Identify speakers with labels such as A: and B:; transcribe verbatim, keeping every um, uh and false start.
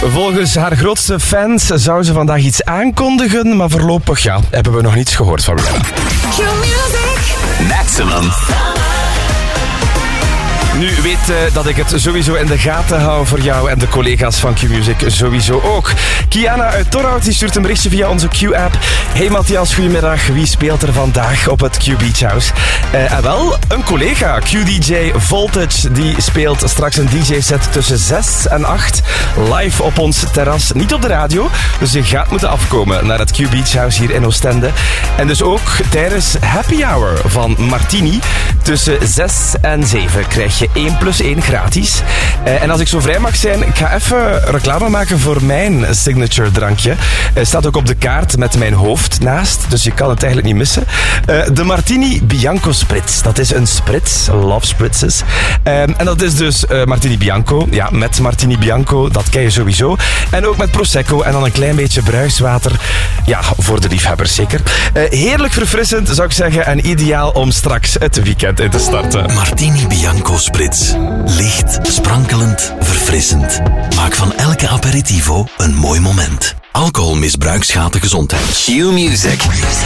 A: Volgens haar grootste fans zou ze vandaag iets aankondigen, maar voorlopig ja, hebben we nog niets gehoord van Rihanna.
B: Maximum.
A: Nu weet uh, dat ik het sowieso in de gaten hou voor jou en de collega's van Q-Music sowieso ook. Kiana uit Torhout die stuurt een berichtje via onze Q-app. Hey Matthias, goedemiddag. Wie speelt er vandaag op het Q Beach House? Uh, en wel, een collega, Q D J Voltage, die speelt straks een D J-set tussen zes en acht live op ons terras. Niet op de radio, dus je gaat moeten afkomen naar het Q Beach House hier in Oostende. En dus ook tijdens Happy Hour van Martini tussen zes en zeven krijg je één plus één gratis. Uh, en als ik zo vrij mag zijn, ik ga even reclame maken voor mijn signature drankje. Uh, staat ook op de kaart met mijn hoofd naast, dus je kan het eigenlijk niet missen. Uh, de Martini Bianco Spritz. Dat is een spritz, love spritzes. Uh, en dat is dus uh, Martini Bianco. Ja, met Martini Bianco, dat ken je sowieso. En ook met Prosecco en dan een klein beetje bruiswater. Ja, voor de liefhebbers zeker. Uh, heerlijk verfrissend, zou ik zeggen. En ideaal om straks het weekend in te starten.
B: Martini Bianco Spritz. Licht, sprankelend, verfrissend. Maak van elke aperitivo een mooi moment. Alcoholmisbruik schaadt de gezondheid. Q-Music.